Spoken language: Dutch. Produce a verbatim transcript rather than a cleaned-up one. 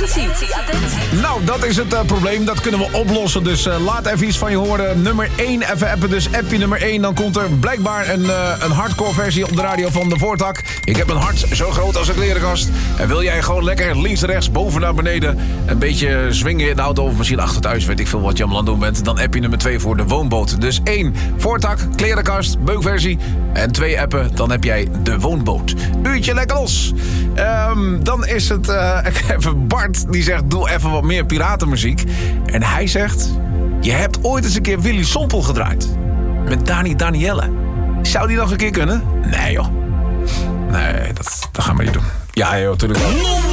Attentie, attentie. Nou, dat is het uh, probleem. Dat kunnen we oplossen. Dus uh, laat even iets van je horen. Nummer één even appen. Dus appje nummer één. Dan komt er blijkbaar een, uh, een hardcore versie op de radio van de Voortak. Ik heb een hart zo groot als een klerenkast. En wil jij gewoon lekker links, rechts, boven naar beneden... een beetje swingen in de auto of misschien achter thuis... weet ik veel wat je allemaal aan het doen bent... dan appje nummer twee voor de woonboot. Dus één, Voortak, klerenkast, beukversie. En twee appen, dan heb jij de woonboot. Uurtje lekker los. Um, dan is het uh, even Bart, die zegt... doe even wat meer piratenmuziek. En hij zegt... je hebt ooit eens een keer Willy Sompel gedraaid. Met Dani Danielle. Zou die nog een keer kunnen? Nee, joh. Nee, dat, dat gaan we niet doen. Ja, joh, natuurlijk wel.